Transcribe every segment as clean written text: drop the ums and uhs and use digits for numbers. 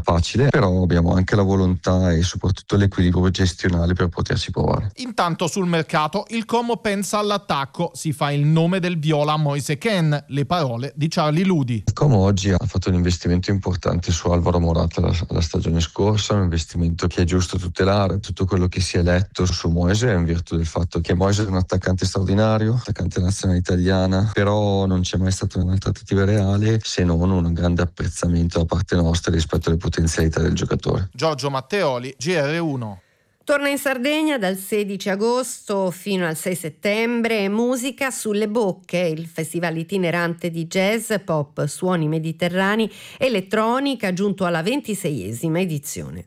facile, però abbiamo anche la volontà e soprattutto l'equilibrio gestionale per poterci provare. Intanto sul mercato il Como pensa all'attacco, si fa il nome del viola Moise Kean, le parole di Charlie Ludi. Il Como oggi ha fatto un investimento importante su Alvaro Morata la stagione scorsa, un investimento che è giusto tutelare. Tutto quello che si è letto su Moise è in virtù del fatto che Moise è un attaccante straordinario, attaccante nazionale italiana, però non c'è mai stata una trattativa reale se non un grande apprezzamento da parte nostra rispetto alle potenzialità del giocatore. Giorgio Matteoli, GR1. Torna in Sardegna dal 16 agosto fino al 6 settembre Musica sulle Bocche, il festival itinerante di jazz, pop, suoni mediterranei, elettronica, giunto alla 26esima edizione.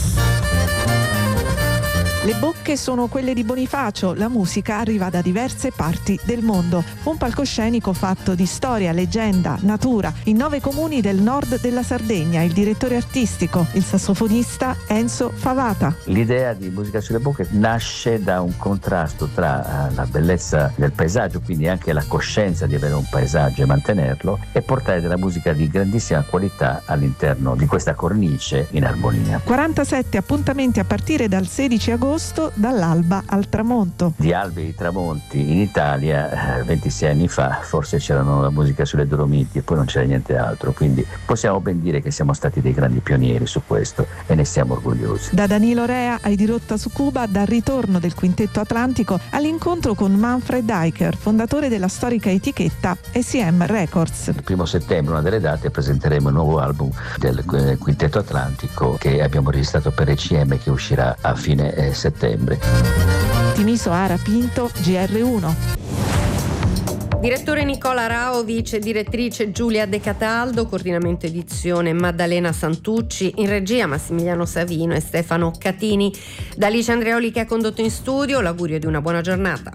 Le bocche sono quelle di Bonifacio, la musica arriva da diverse parti del mondo. Un palcoscenico fatto di storia, leggenda, natura, in 9 comuni del nord della Sardegna. Il direttore artistico, il sassofonista Enzo Favata. L'idea di Musica sulle Bocche nasce da un contrasto tra la bellezza del paesaggio, quindi anche la coscienza di avere un paesaggio e mantenerlo, e portare della musica di grandissima qualità all'interno di questa cornice in armonia. 47 appuntamenti a partire dal 16 agosto dall'alba al tramonto. Di albi e tramonti in Italia 26 anni fa forse c'erano la musica sulle Dolomiti e poi non c'era niente altro, quindi possiamo ben dire che siamo stati dei grandi pionieri su questo e ne siamo orgogliosi. Da Danilo Rea ai Dirotta su Cuba, dal ritorno del Quintetto Atlantico all'incontro con Manfred Eicher, fondatore della storica etichetta ECM Records. Il 1 settembre, una delle date, presenteremo il nuovo album del Quintetto Atlantico che abbiamo registrato per ECM, che uscirà a fine settembre. Timiso Ara Pinto, GR1. Direttore Nicola Raovic, direttrice Giulia De Cataldo, coordinamento edizione Maddalena Santucci, in regia Massimiliano Savino e Stefano Catini. Da Alice Andreoli che ha condotto in studio, l'augurio di una buona giornata.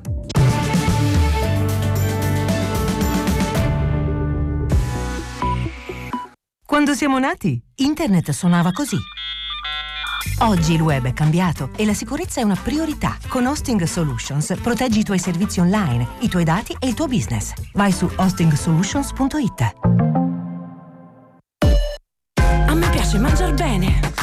Quando siamo nati, internet suonava così. Oggi il web è cambiato e la sicurezza è una priorità. Con Hosting Solutions proteggi i tuoi servizi online, i tuoi dati e il tuo business. Vai su hostingsolutions.it. A me piace mangiar bene.